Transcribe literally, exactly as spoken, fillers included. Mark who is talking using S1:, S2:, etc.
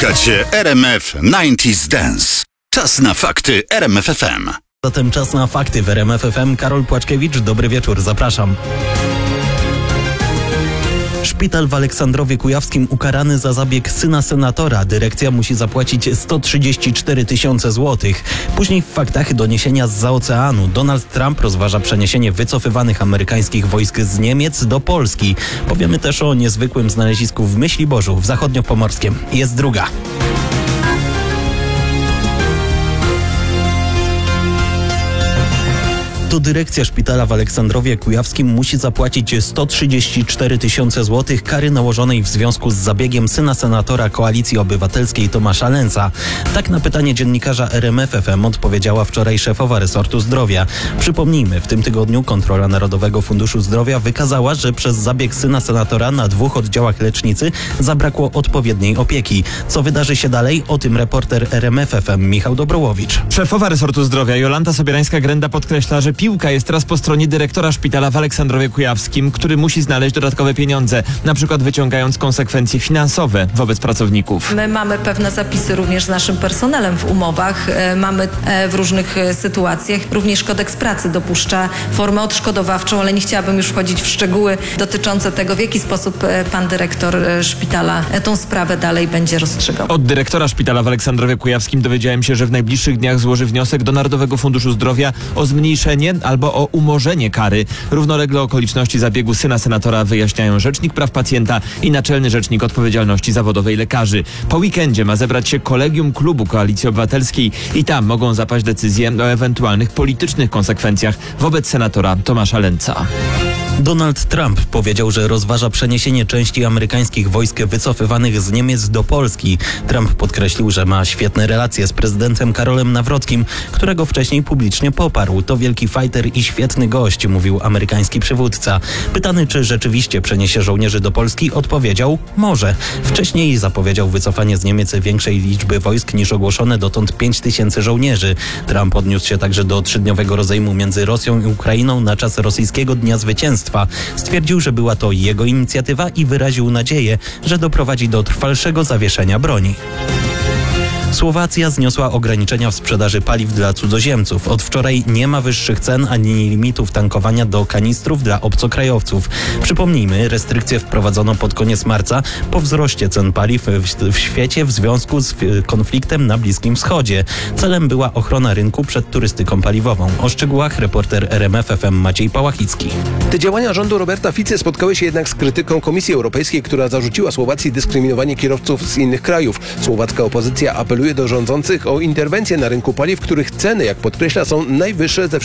S1: Słuchacie R M F dziewięćdziesiąt Dance. Czas na fakty R M F F M.
S2: Zatem czas na fakty w R M F F M. Karol Płaczkiewicz, dobry wieczór, zapraszam. Szpital w Aleksandrowie Kujawskim ukarany za zabieg syna senatora. Dyrekcja musi zapłacić sto trzydzieści cztery tysiące złotych. Później w faktach doniesienia zza oceanu. Donald Trump rozważa przeniesienie wycofywanych amerykańskich wojsk z Niemiec do Polski. Powiemy też o niezwykłym znalezisku w Myśliborzu w Zachodniopomorskiem. Jest druga. To dyrekcja szpitala w Aleksandrowie Kujawskim musi zapłacić sto trzydzieści cztery tysiące złotych kary nałożonej w związku z zabiegiem syna senatora Koalicji Obywatelskiej Tomasza Lęca. Tak na pytanie dziennikarza R M F F M odpowiedziała wczoraj szefowa resortu zdrowia. Przypomnijmy, w tym tygodniu kontrola Narodowego Funduszu Zdrowia wykazała, że przez zabieg syna senatora na dwóch oddziałach lecznicy zabrakło odpowiedniej opieki. Co wydarzy się dalej? O tym reporter R M F F M Michał Dobrołowicz.
S3: Szefowa resortu zdrowia Jolanta Sobierańska-Grenda podkreśla, że piłka jest teraz po stronie dyrektora szpitala w Aleksandrowie Kujawskim, który musi znaleźć dodatkowe pieniądze, na przykład wyciągając konsekwencje finansowe wobec pracowników.
S4: My mamy pewne zapisy również z naszym personelem w umowach. E, mamy e, w różnych e, sytuacjach. Również kodeks pracy dopuszcza formę odszkodowawczą, ale nie chciałabym już wchodzić w szczegóły dotyczące tego, w jaki sposób e, pan dyrektor e, szpitala e, tą sprawę dalej będzie rozstrzygał.
S3: Od dyrektora szpitala w Aleksandrowie Kujawskim dowiedziałem się, że w najbliższych dniach złoży wniosek do Narodowego Funduszu Zdrowia o zmniejszenie albo o umorzenie kary. Równolegle okoliczności zabiegu syna senatora wyjaśniają Rzecznik Praw Pacjenta i Naczelny Rzecznik Odpowiedzialności Zawodowej Lekarzy. Po weekendzie ma zebrać się kolegium klubu Koalicji Obywatelskiej i tam mogą zapaść decyzje o ewentualnych politycznych konsekwencjach wobec senatora Tomasza Lęca.
S2: Donald Trump powiedział, że rozważa przeniesienie części amerykańskich wojsk wycofywanych z Niemiec do Polski. Trump podkreślił, że ma świetne relacje z prezydentem Karolem Nawrockim, którego wcześniej publicznie poparł. To wielki fighter i świetny gość, mówił amerykański przywódca. Pytany, czy rzeczywiście przeniesie żołnierzy do Polski, odpowiedział: może. Wcześniej zapowiedział wycofanie z Niemiec większej liczby wojsk niż ogłoszone dotąd pięć tysięcy żołnierzy. Trump odniósł się także do trzydniowego rozejmu między Rosją i Ukrainą na czas rosyjskiego Dnia Zwycięstwa. Stwierdził, że była to jego inicjatywa i wyraził nadzieję, że doprowadzi do trwalszego zawieszenia broni. Słowacja zniosła ograniczenia w sprzedaży paliw dla cudzoziemców. Od wczoraj nie ma wyższych cen ani limitów tankowania do kanistrów dla obcokrajowców. Przypomnijmy, restrykcje wprowadzono pod koniec marca po wzroście cen paliw w, w świecie w związku z konfliktem na Bliskim Wschodzie. Celem była ochrona rynku przed turystyką paliwową. O szczegółach reporter R M F F M Maciej Pałachicki.
S5: Te działania rządu Roberta Ficy spotkały się jednak z krytyką Komisji Europejskiej, która zarzuciła Słowacji dyskryminowanie kierowców z innych krajów. Słowacka opozycja apeluje do rządzących o interwencję na rynku paliw, których ceny, jak podkreśla, są najwyższe ze